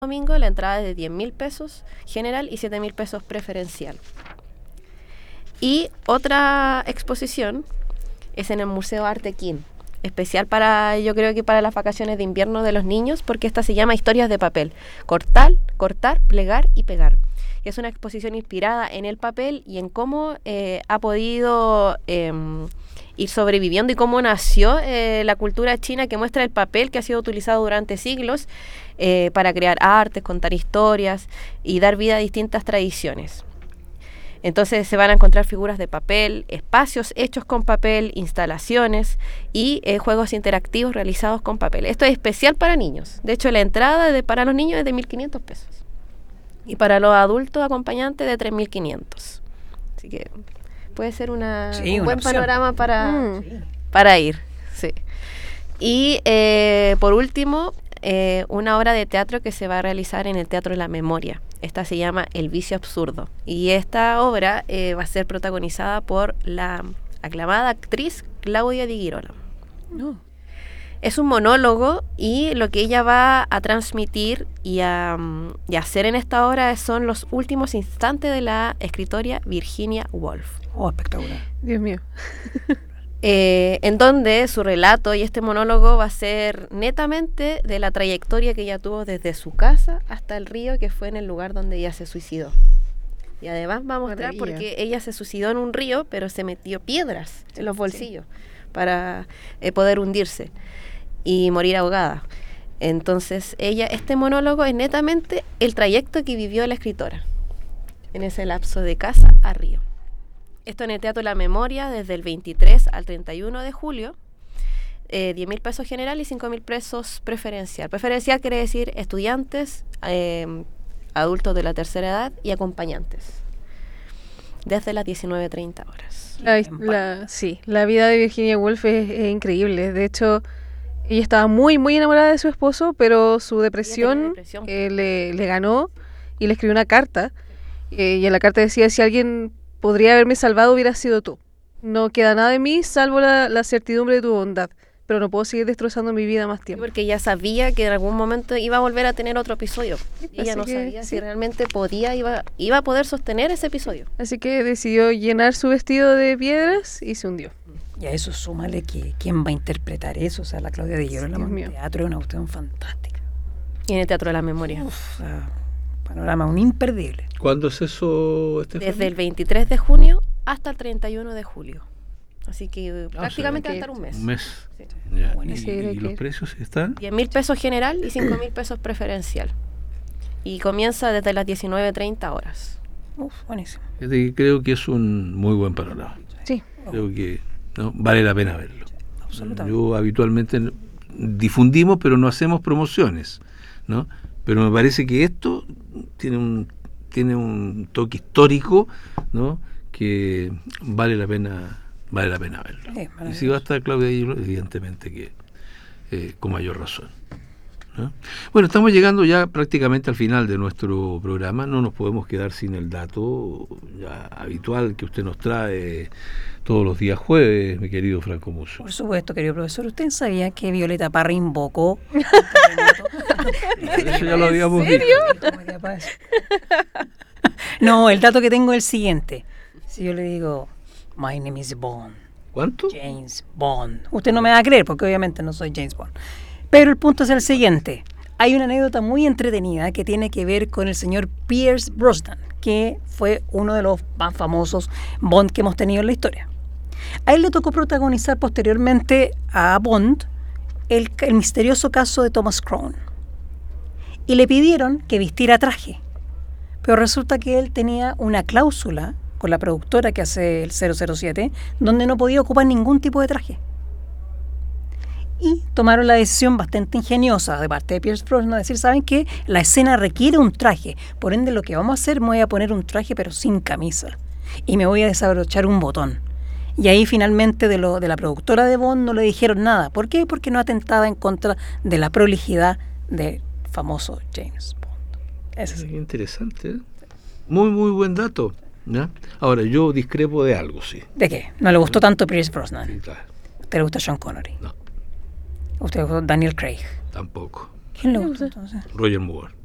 domingo la entrada es de 10.000 pesos general y 7.000 pesos preferencial. Y otra exposición es en el Museo Artequín, especial para, yo creo que para las vacaciones de invierno de los niños, porque esta se llama Historias de papel, cortar, plegar y pegar. Es una exposición inspirada en el papel y en cómo ha podido ir sobreviviendo y cómo nació la cultura china, que muestra el papel que ha sido utilizado durante siglos para crear artes, contar historias y dar vida a distintas tradiciones. Entonces se van a encontrar figuras de papel, espacios hechos con papel, instalaciones y juegos interactivos realizados con papel. Esto es especial para niños. De hecho, la entrada para los niños es de 1.500 pesos. Y para los adultos acompañantes de 3.500. Así que puede ser un buen panorama para ir. Sí. Y por último, una obra de teatro que se va a realizar en el Teatro de la Memoria. Esta se llama El Vicio Absurdo. Y esta obra va a ser protagonizada por la aclamada actriz Claudia Di Girolamo. Es un monólogo y lo que ella va a transmitir y a hacer en esta obra son los últimos instantes de la escritora Virginia Woolf. Oh, espectacular. Dios mío. En donde su relato y este monólogo va a ser netamente de la trayectoria que ella tuvo desde su casa hasta el río, que fue en el lugar donde ella se suicidó. Y además va a mostrar porque ella se suicidó en un río, pero se metió piedras en los bolsillos para poder hundirse y morir ahogada. Entonces este monólogo es netamente el trayecto que vivió la escritora en ese lapso de casa a río. Esto en el Teatro de la Memoria desde el 23 al 31 de julio, 10.000 pesos general y 5.000 pesos preferencial. Preferencial quiere decir estudiantes, adultos de la tercera edad y acompañantes, desde las 19:30 horas. La vida de Virginia Woolf es increíble. De hecho, ella estaba muy, muy enamorada de su esposo, pero su depresión le ganó y le escribió una carta. Y en la carta decía, si alguien podría haberme salvado, hubiera sido tú. No queda nada de mí, salvo la certidumbre de tu bondad. Pero no puedo seguir destrozando mi vida más tiempo. Porque ella sabía que en algún momento iba a volver a tener otro episodio. Ella no sabía si realmente iba a poder sostener ese episodio. Así que decidió llenar su vestido de piedras y se hundió. Y a eso súmale que quién va a interpretar eso. O sea, la Claudia Di Girolamo en el teatro es una cuestión fantástica. Y en el Teatro de la Memoria. Panorama un imperdible. ¿Cuándo es eso, Estefany? Desde el 23 de junio hasta el 31 de julio. Así que prácticamente va a estar un mes. Un mes. Sí. Ya. ¿Y los precios están? 10.000 pesos general y 5.000 pesos preferencial. Y comienza desde las 19:30 horas. Buenísimo. Creo que es un muy buen panorama. Sí. Creo que vale la pena verlo. Absolutamente. Yo habitualmente difundimos, pero no hacemos promociones, ¿no? Pero me parece que esto tiene un toque histórico, ¿no? Que vale la pena verlo. Y si va a estar Claudia Di Girolamo, evidentemente que con mayor razón, ¿no? Bueno, estamos llegando ya prácticamente al final de nuestro programa. No nos podemos quedar sin el dato ya habitual que usted nos trae todos los días jueves, mi querido Franco Musso. Por supuesto, querido profesor. ¿Usted sabía que Violeta Parra invocó? Eso ya lo habíamos visto. No, el dato que tengo es el siguiente. Si yo le digo, my name is Bond. ¿Cuánto? James Bond. Usted no me va a creer porque obviamente no soy James Bond. Pero el punto es el siguiente. Hay una anécdota muy entretenida que tiene que ver con el señor Pierce Brosnan, que fue uno de los más famosos Bond que hemos tenido en la historia. A él le tocó protagonizar posteriormente a Bond el misterioso caso de Thomas Crown. Y le pidieron que vistiera traje. Pero resulta que él tenía una cláusula con la productora que hace el 007, donde no podía ocupar ningún tipo de traje. Y tomaron la decisión bastante ingeniosa de parte de Pierce Brosnan de decir, ¿saben qué? La escena requiere un traje, por ende lo que vamos a hacer, me voy a poner un traje pero sin camisa y me voy a desabrochar un botón. Y ahí finalmente de la productora de Bond no le dijeron nada. ¿Por qué? Porque no atentaba en contra de la prolijidad del famoso James Bond. Eso es interesante, ¿eh? Muy, muy buen dato, ¿ya? Ahora, yo discrepo de algo, sí. ¿De qué? ¿No le gustó tanto Pierce Brosnan? Sí, claro. ¿Te le gusta Sean Connery? No. ¿Usted le gustó Daniel Craig? Tampoco. ¿Quién le gusta entonces? Roger Moore.